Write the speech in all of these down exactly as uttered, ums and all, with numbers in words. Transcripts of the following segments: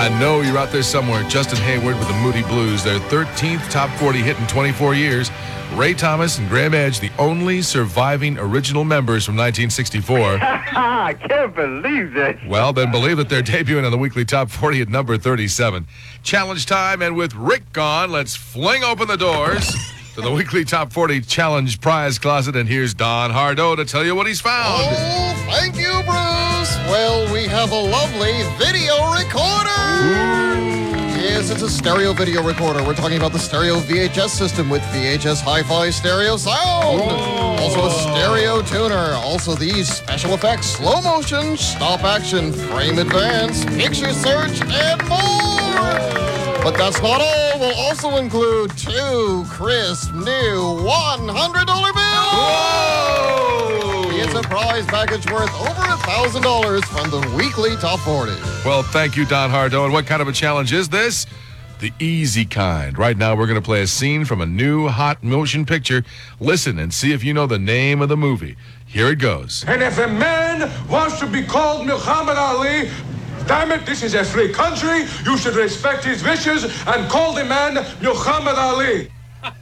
I know you're out there somewhere. Justin Hayward with the Moody Blues, their thirteenth top forty hit in twenty-four years. Ray Thomas and Graham Edge, the only surviving original members from nineteen sixty-four. I can't believe this. Well, then believe that they're debuting on the weekly top forty at number thirty-seven. Challenge time, and with Rick gone, let's fling open the doors to the weekly top forty challenge prize closet, and here's Don Hardo to tell you what he's found. Oh, thank you, Bruce. Well, we have a lovely video recorder. Ooh. Yes, it's a stereo video recorder. We're talking about the stereo V H S system with V H S hi-fi stereo sound. Whoa. Also a stereo tuner. Also these special effects, slow motion, stop action, frame advance, picture search, and more. But that's not all. We'll also include two crisp new one hundred dollar bills. Whoa! It's a prize package worth over one thousand dollars from the weekly top forty. Well, thank you, Don Hardo. And what kind of a challenge is this? The easy kind. Right now, we're going to play a scene from a new hot motion picture. Listen and see if you know the name of the movie. Here it goes. And if a man wants to be called Muhammad Ali, damn it, this is a free country. You should respect his wishes and call the man Muhammad Ali.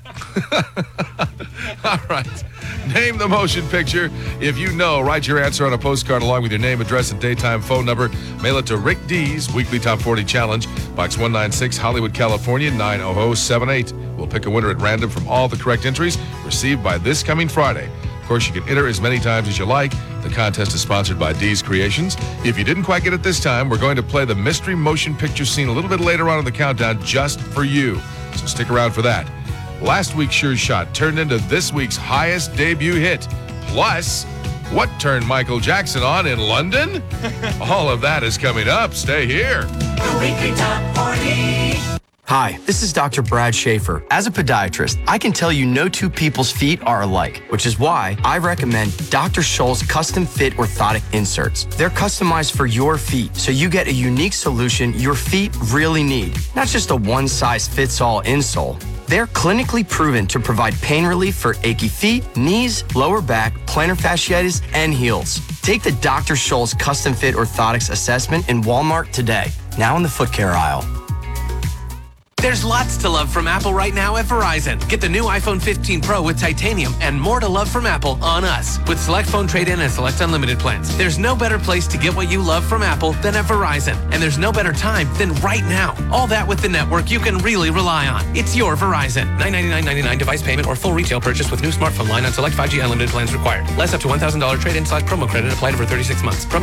All right. Name the motion picture. If you know, write your answer on a postcard along with your name, address, and daytime phone number. Mail it to Rick D's Weekly Top forty Challenge, Box one ninety-six, Hollywood, California, nine oh oh seven eight. We'll pick a winner at random from all the correct entries received by this coming Friday. Of course, you can enter as many times as you like. The contest is sponsored by D's Creations. If you didn't quite get it this time, we're going to play the mystery motion picture scene a little bit later on in the countdown just for you. So stick around for that. Last week's Sure Shot turned into this week's highest debut hit. Plus, what turned Michael Jackson on in London? All of that is coming up. Stay here. The Weekly Top forty. Hi, this is Doctor Brad Schaefer. As a podiatrist, I can tell you no two people's feet are alike, which is why I recommend Doctor Scholl's custom fit orthotic inserts. They're customized for your feet, so you get a unique solution your feet really need, not just a one-size-fits-all insole. They're clinically proven to provide pain relief for achy feet, knees, lower back, plantar fasciitis, and heels. Take the Doctor Scholl's custom fit orthotics assessment in Walmart today, now in the foot care aisle. There's lots to love from Apple right now at Verizon. Get the new iPhone fifteen Pro with titanium and more to love from Apple on us with select phone trade-in and select unlimited plans. There's no better place to get what you love from Apple than at Verizon. And there's no better time than right now. All that with the network you can really rely on. It's your Verizon. nine ninety-nine ninety-nine device payment or full retail purchase with new smartphone line on select five G unlimited plans required. Less up to one thousand dollars trade-in slash promo credit applied over thirty-six months. Promo